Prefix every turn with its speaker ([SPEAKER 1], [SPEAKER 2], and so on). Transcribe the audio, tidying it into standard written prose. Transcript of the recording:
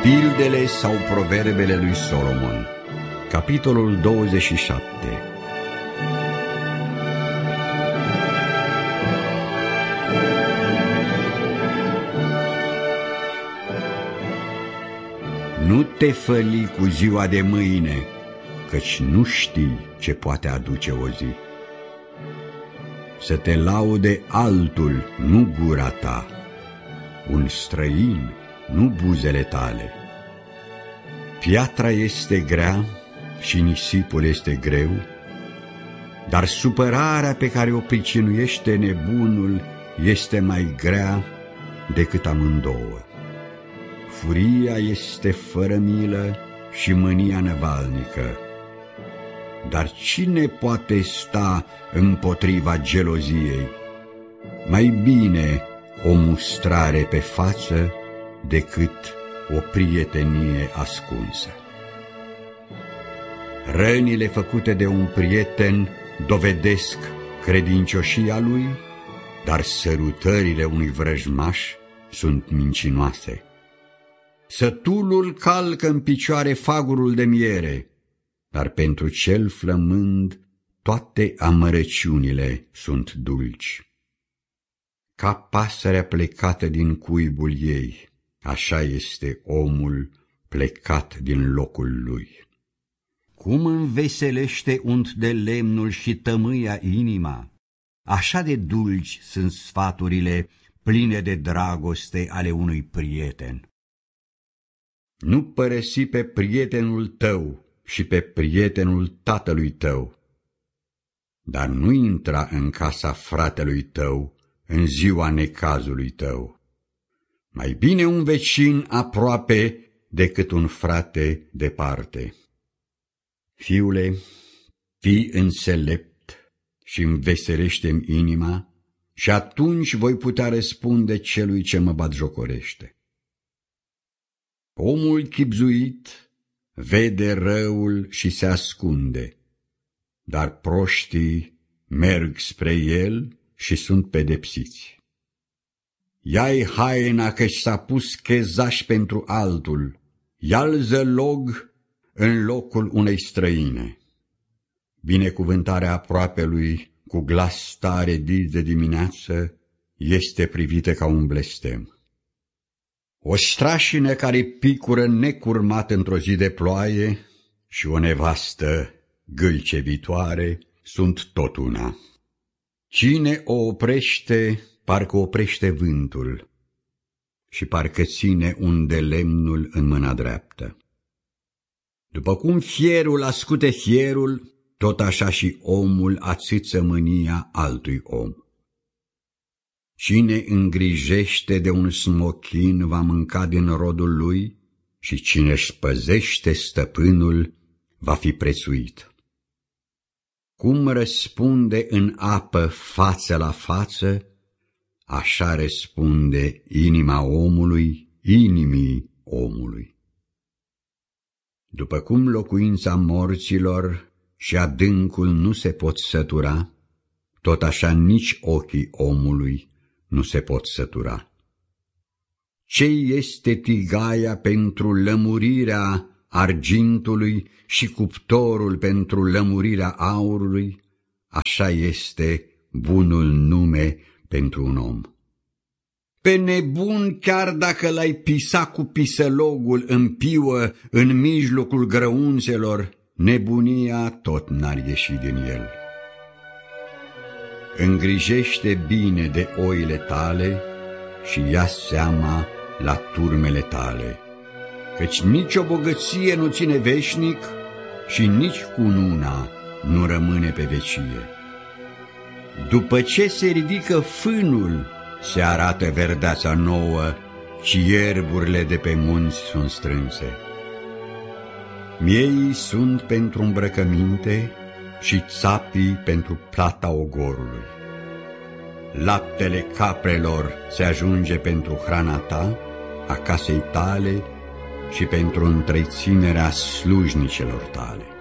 [SPEAKER 1] Pildele sau proverbele lui Solomon, capitolul 27. Nu te făli cu ziua de mâine, căci nu știi ce poate aduce o zi. Să te laude altul, nu gura ta, un străin, nu buzele tale. Piatra este grea și nisipul este greu, dar supărarea pe care o pricinuiește nebunul este mai grea decât amândouă. Furia este fără milă și mânia năvalnică, dar cine poate sta împotriva geloziei? Mai bine o mustrare pe față decât o prietenie ascunsă. Rănile făcute de un prieten dovedesc credincioșia lui, dar sărutările unui vrăjmaș sunt mincinoase. Sătulul calcă în picioare fagurul de miere, dar pentru cel flămând toate amărăciunile sunt dulci. Ca pasărea plecată din cuibul ei, așa este omul plecat din locul lui. Cum înveselește unt de lemnul și tămâia inima, așa de dulci sunt sfaturile pline de dragoste ale unui prieten. Nu părăsi pe prietenul tău și pe prietenul tatălui tău, dar nu intra în casa fratelui tău în ziua necazului tău. Mai bine un vecin aproape decât un frate departe. Fiule, fii înțelept și înveselește-mi inima, și atunci voi putea răspunde celui ce mă batjocorește. Omul chibzuit vede răul și se ascunde, dar proștii merg spre el și sunt pedepsiți. Ia-i haina că s-a pus chezaș pentru altul, ia-l zălog în locul unei străine. Binecuvântarea aproapelui cu glas tare dis de dimineață este privită ca un blestem. O strașină care picură necurmat într-o zi de ploaie și o nevastă gâlcevitoare sunt tot una. Cine o oprește, parcă oprește vântul și parcă ține un de lemnul în mâna dreaptă. După cum fierul ascute fierul, tot așa și omul ațâță mânia altui om. Cine îngrijește de un smochin va mânca din rodul lui și cine își păzește stăpânul va fi prețuit. Cum răspunde în apă față la față, așa răspunde inima omului inimii omului. După cum locuința morților și adâncul nu se pot sătura, tot așa nici ochii omului nu se pot sătura. Ce este tigaia pentru lămurirea argintului și cuptorul pentru lămurirea aurului, așa este bunul nume pentru un om. Pe nebun, chiar dacă l-ai pisa cu pisălogul în piuă în mijlocul grăunțelor, nebunia tot n-ar ieși din el. Îngrijește bine de oile tale și ia seama la turmele tale, căci nicio bogăție nu ține veșnic și nici cununa nu rămâne pe vecie. După ce se ridică fânul, se arată verdeața nouă și ierburile de pe munți sunt strânse. Mieii sunt pentru îmbrăcăminte și țapii pentru plata ogorului. Laptele caprelor se ajunge pentru hrana ta, a casei tale și pentru întreținerea slujnicelor tale.